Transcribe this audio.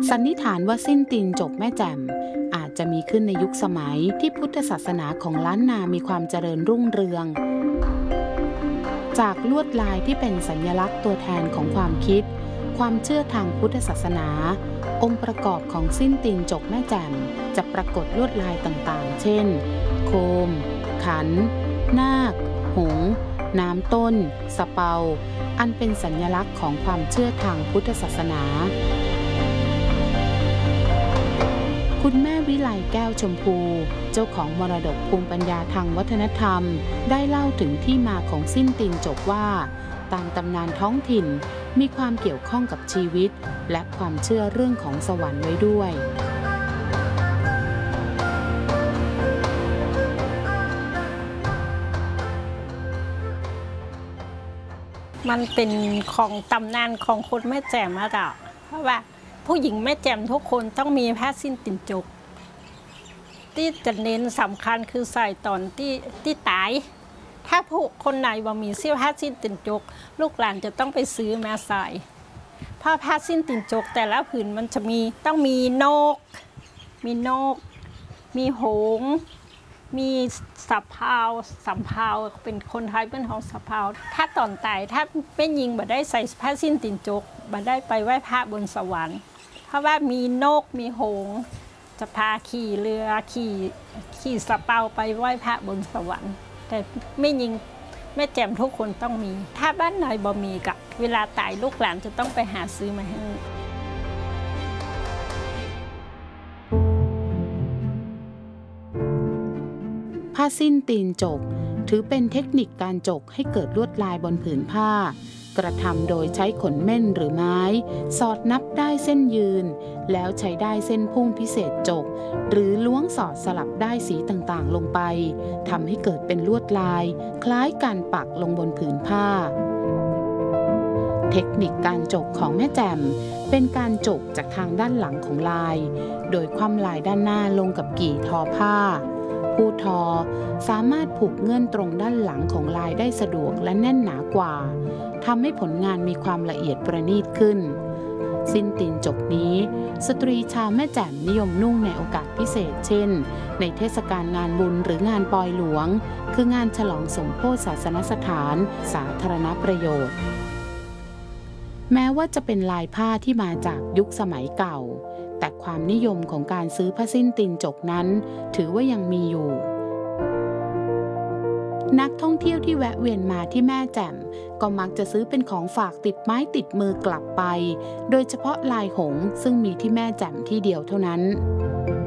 สันนิษฐานว่าสิ้นตีนจกแม่แจ่มอาจจะมีขึ้นในยุคสมัยที่พุทธศาสนาของล้านนามีความเจริญรุ่งเรืองจากลวดลายที่เป็นสัญลักษณ์ตัวแทนของความคิดความเชื่อทางพุทธศาสนาองค์ประกอบของสิ้นตีนจกแม่แจ่มจะปรากฏลวดลายต่างๆเช่นโคมขันนาคหงส์น้ำต้นสะเปาอันเป็นสัญลักษณ์ของความเชื่อทางพุทธศาสนาคุณแม่วิไลแก้วชมพูเจ้าของมรดกภูมิปัญญาทางวัฒนธรรมได้เล่าถึงที่มาของสิ้นตีนจกว่าตามตำนานท้องถิ่นมีความเกี่ยวข้องกับชีวิตและความเชื่อเรื่องของสวรรค์ไว้ด้วยมันเป็นของตำนานของคนแม่แจ่มอะจ้ะเพราะว่าผู้หญิงแม่แจ่มทุกคนต้องมีผ้าสิ้นตีนจกที่จะเน้นสำคัญคือใส่ตอนที่ตายถ้าผู้คนไหนว่ามีเสื้อผ้าสิ้นตีนจกลูกหลานจะต้องไปซื้อมาใส่เพราะผ้าสิ้นตีนจกแต่ละผืนมันจะต้องมีนกมีหงส์มีสะเพาเป็นคนไทยเป็นของสะเพาถ้าตอนตายถ้าเป็นยิงบ่ได้ใส่ผ้าสิ้นตีนจกบ่ได้ไปไหว้พระบนสวรรค์เพราะว่ามีนกมีหงส์จะพาขี่เรือขี่สะเพาไปไหว้พระบนสวรรค์แต่ไม่ยิงแม่แจ่มทุกคนต้องมีถ้าบ้านไหนบ่มีกับเวลาตายลูกหลานจะต้องไปหาซื้อมาให้ผ้าสิ้นตีนจกถือเป็นเทคนิคการจกให้เกิดลวดลายบนผืนผ้ากระทำโดยใช้ขนเม่นหรือไม้สอดนับได้เส้นยืนแล้วใช้ได้เส้นพุ่งพิเศษจกหรือล้วงสอดสลับได้สีต่างๆลงไปทำให้เกิดเป็นลวดลายคล้ายการปักลงบนผืนผ้าเทคนิคการจกของแม่แจ่มเป็นการจกจากทางด้านหลังของลายโดยคว่ำลายด้านหน้าลงกับกี่ทอผ้าผู้ทอสามารถผูกเงื่อนตรงด้านหลังของลายได้สะดวกและแน่นหนากว่าทำให้ผลงานมีความละเอียดประณีตขึ้นสิ้นตีนจกนี้สตรีชาวแม่แจ่มนิยมนุ่งในโอกาสพิเศษเช่นในเทศกาลงานบุญหรืองานปอยหลวงคืองานฉลองสมโภชศาสนสถานสาธารณประโยชน์แม้ว่าจะเป็นลายผ้าที่มาจากยุคสมัยเก่าแต่ความนิยมของการซื้อผ้าสิ้นตีนจกนั้นถือว่ายังมีอยู่นักท่องเที่ยวที่แวะเวียนมาที่แม่แจ่มก็มักจะซื้อเป็นของฝากติดไม้ติดมือกลับไปโดยเฉพาะลายหงส์ซึ่งมีที่แม่แจ่มที่เดียวเท่านั้น